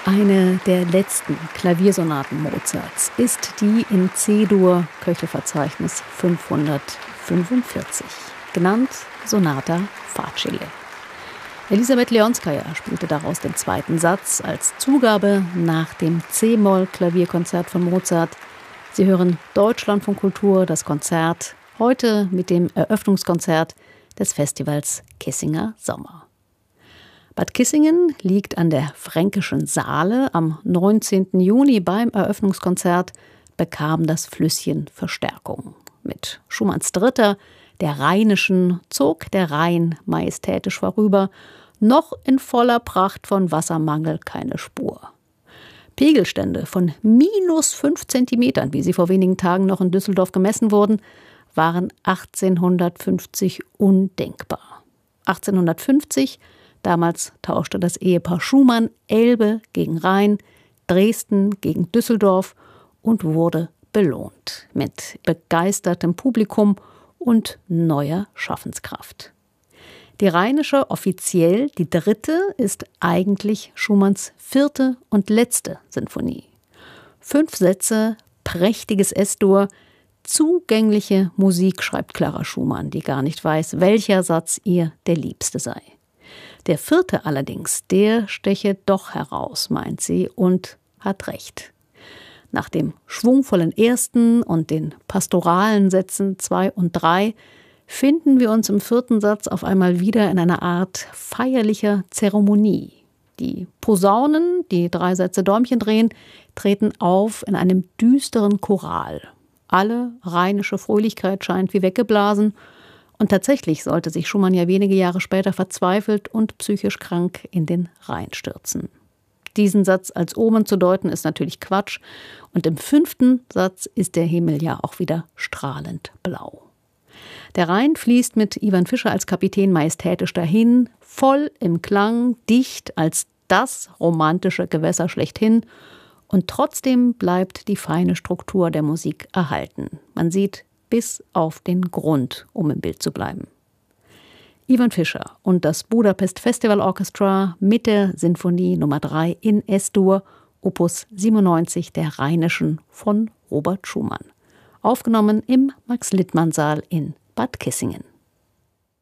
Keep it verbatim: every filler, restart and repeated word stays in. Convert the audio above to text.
Eine der letzten Klaviersonaten Mozarts ist die in C-Dur Köchelverzeichnis fünfhundertfünfundvierzig, genannt Sonata Facile. Elisabeth Leonskaja spielte daraus den zweiten Satz als Zugabe nach dem C-Moll-Klavierkonzert von Mozart. Sie hören Deutschlandfunk Kultur, das Konzert, heute mit dem Eröffnungskonzert des Festivals Kissinger Sommer. Bad Kissingen liegt an der Fränkischen Saale. Am neunzehnten Juni beim Eröffnungskonzert bekam das Flüsschen Verstärkung. Mit Schumanns Dritter, der Rheinischen, zog der Rhein majestätisch vorüber, noch in voller Pracht von Wassermangel keine Spur. Pegelstände von minus fünf Zentimetern, wie sie vor wenigen Tagen noch in Düsseldorf gemessen wurden, waren achtzehnhundertfünfzig undenkbar. achtzehnhundertfünfzig Damals tauschte das Ehepaar Schumann Elbe gegen Rhein, Dresden gegen Düsseldorf und wurde belohnt mit begeistertem Publikum und neuer Schaffenskraft. Die Rheinische, offiziell die dritte, ist eigentlich Schumanns vierte und letzte Sinfonie. Fünf Sätze, prächtiges S-Dur, zugängliche Musik, schreibt Clara Schumann, die gar nicht weiß, welcher Satz ihr der liebste sei. Der vierte allerdings, der steche doch heraus, meint sie, und hat recht. Nach dem schwungvollen ersten und den pastoralen Sätzen zwei und drei finden wir uns im vierten Satz auf einmal wieder in einer Art feierlicher Zeremonie. Die Posaunen, die drei Sätze Däumchen drehen, treten auf in einem düsteren Choral. Alle rheinische Fröhlichkeit scheint wie weggeblasen. Und tatsächlich sollte sich Schumann ja wenige Jahre später verzweifelt und psychisch krank in den Rhein stürzen. Diesen Satz als Omen zu deuten, ist natürlich Quatsch. Und im fünften Satz ist der Himmel ja auch wieder strahlend blau. Der Rhein fließt mit Ivan Fischer als Kapitän majestätisch dahin, voll im Klang, dicht als das romantische Gewässer schlechthin. Und trotzdem bleibt die feine Struktur der Musik erhalten. Man sieht bis auf den Grund, um im Bild zu bleiben. Ivan Fischer und das Budapest Festival Orchestra mit der Sinfonie Nummer drei in S-Dur, Opus siebenundneunzig der Rheinischen von Robert Schumann. Aufgenommen im Max-Littmann-Saal in Bad Kissingen.